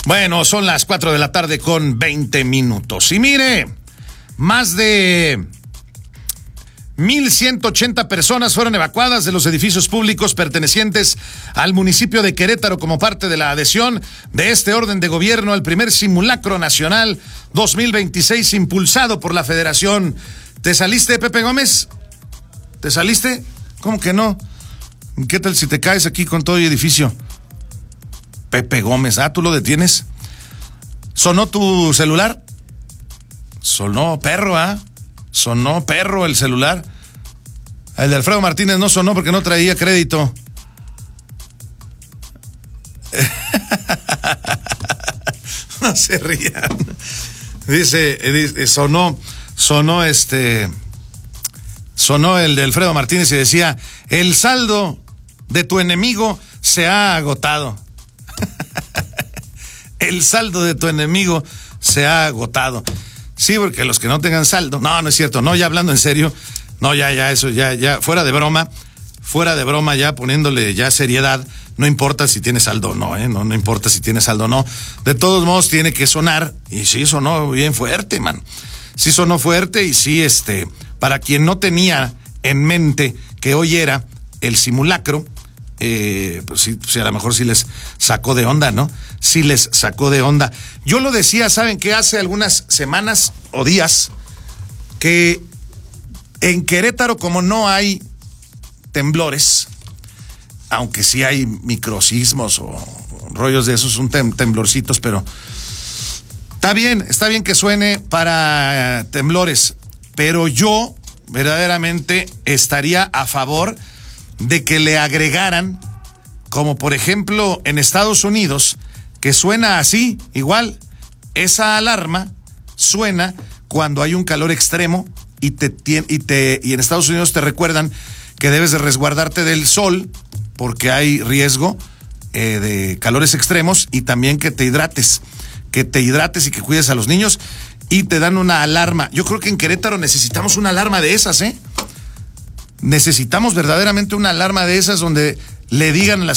Bueno, son las 4 de la tarde con 20 minutos. Y mire, más de 1,180 personas fueron evacuadas de los edificios públicos pertenecientes al municipio de Querétaro como parte de la adhesión de este orden de gobierno al primer simulacro nacional 2026 impulsado por la Federación. ¿Te saliste, Pepe Gómez? ¿Te saliste? ¿Cómo que no? ¿Qué tal si te caes aquí con todo el edificio? Pepe Gómez, ¿tú lo detienes? ¿Sonó tu celular? Sonó perro, Sonó perro el celular. El de Alfredo Martínez no sonó porque no traía crédito. No se rían. Dice, sonó el de Alfredo Martínez y decía: el saldo de tu enemigo se ha agotado. El saldo de tu enemigo se ha agotado. Sí, porque los que no tengan saldo... No es cierto. No, ya hablando en serio. No, eso, fuera de broma, ya poniéndole ya seriedad. No importa si tiene saldo o no, No importa si tiene saldo o no. De todos modos tiene que sonar. Y sí sonó bien fuerte, man. Sí sonó fuerte y sí, para quien no tenía en mente que hoy era el simulacro, pues sí, a lo mejor sí les sacó de onda, ¿no? Sí les sacó de onda. Yo lo decía, ¿saben qué? Hace algunas semanas o días que en Querétaro, como no hay temblores, aunque sí hay microsismos o rollos de esos, son temblorcitos, pero está bien que suene para temblores, pero yo verdaderamente estaría a favor de que le agregaran, como por ejemplo en Estados Unidos, que suena así, igual, esa alarma suena cuando hay un calor extremo y en Estados Unidos te recuerdan que debes de resguardarte del sol porque hay riesgo de calores extremos, y también que te hidrates y que cuides a los niños, y te dan una alarma. Yo creo que en Querétaro necesitamos una alarma de esas, Necesitamos verdaderamente una alarma de esas donde le digan a la